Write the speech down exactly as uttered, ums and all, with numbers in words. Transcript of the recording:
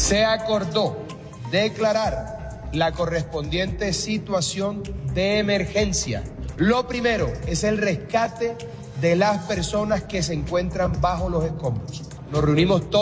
Se acordó declarar la correspondiente situación de emergencia. Lo primero es el rescate de las personas que se encuentran bajo los escombros. Nos reunimos todos.